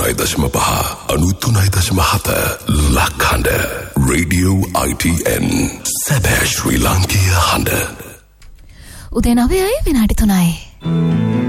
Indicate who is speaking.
Speaker 1: 93.5 ලක්හඬ Radio ITN සැබෑ ශ්‍රී ලාංකීය හඬ.
Speaker 2: උදේ 9යි විනාඩි 3යි.